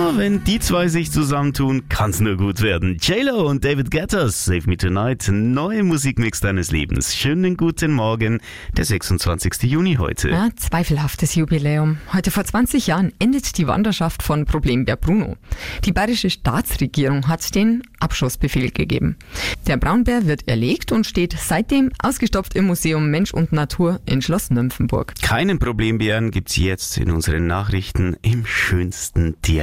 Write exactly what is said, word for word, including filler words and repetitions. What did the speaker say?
Ja, wenn die zwei sich zusammentun, kann's nur gut werden. J-Lo und David Guetta, Save Me Tonight, neue Musikmix deines Lebens. Schönen guten Morgen, der sechsundzwanzigste Juni heute. Ja, zweifelhaftes Jubiläum. Heute vor zwanzig Jahren endet die Wanderschaft von Problembär Bruno. Die bayerische Staatsregierung hat den Abschussbefehl gegeben. Der Braunbär wird erlegt und steht seitdem ausgestopft im Museum Mensch und Natur in Schloss Nymphenburg. Keinen Problembären gibt's jetzt in unseren Nachrichten im schönsten Dialekt.